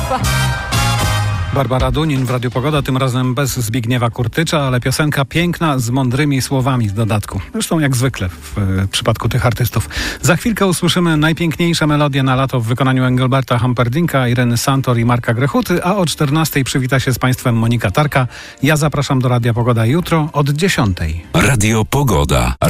Państwa. Barbara Dunin w Radiu Pogoda, tym razem bez Zbigniewa Kurtycza, ale piosenka piękna z mądrymi słowami w dodatku. Zresztą jak zwykle w przypadku tych artystów. Za chwilkę usłyszymy najpiękniejsze melodie na lato w wykonaniu Engelberta Humperdinka, Ireny Santor i Marka Grechuty, a o 14:00 przywita się z Państwem Monika Tarka. Ja zapraszam do Radia Pogoda jutro od 10:00. Radio Pogoda.